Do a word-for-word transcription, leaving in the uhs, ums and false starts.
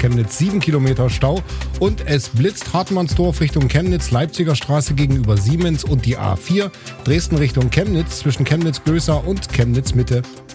Chemnitz sieben Kilometer Stau und es blitzt Hartmannsdorf Richtung Chemnitz, Leipziger Straße gegenüber Siemens und die A vier, Dresden Richtung Chemnitz zwischen Chemnitz-Gößer und Chemnitz-Mitte